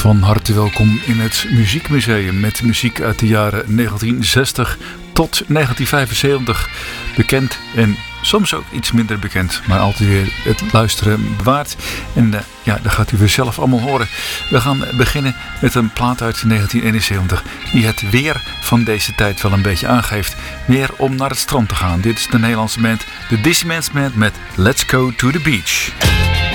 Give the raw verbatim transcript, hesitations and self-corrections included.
Van harte welkom in het Muziekmuseum met muziek uit de jaren negentien zestig tot negentien vijfenzeventig. Bekend en soms ook iets minder bekend, maar altijd weer het luisteren bewaard. En uh, ja, dat gaat u weer zelf allemaal horen. We gaan beginnen met een plaat uit negentien eenenzeventig die het weer van deze tijd wel een beetje aangeeft. Weer om naar het strand te gaan. Dit is de Nederlandse band, de Discmans Band met Let's Go to the Beach.